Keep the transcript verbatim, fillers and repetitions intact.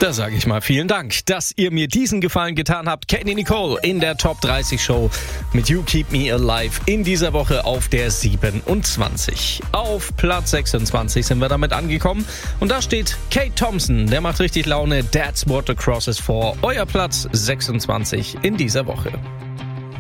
Da sage ich mal vielen Dank, dass ihr mir diesen Gefallen getan habt. Katy Nicole in der Top dreißig Show mit You Keep Me Alive in dieser Woche auf der siebenundzwanzig. Auf Platz sechsundzwanzig sind wir damit angekommen und da steht Kate Thompson. Der macht richtig Laune. That's what the cross is for. Euer Platz sechsundzwanzig in dieser Woche.